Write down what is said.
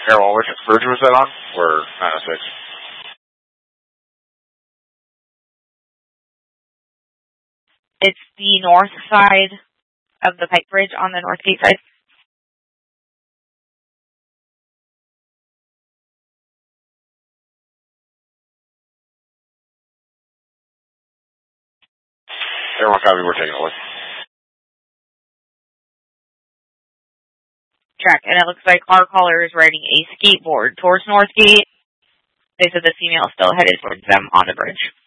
Carol, which bridge was that on? Or 906? It's the north side of the Pike Bridge on the North Gate side. Everyone copy, we're taking a look. Track, and it looks like our caller is riding a skateboard towards Northgate. They said the female is still headed towards them on the bridge.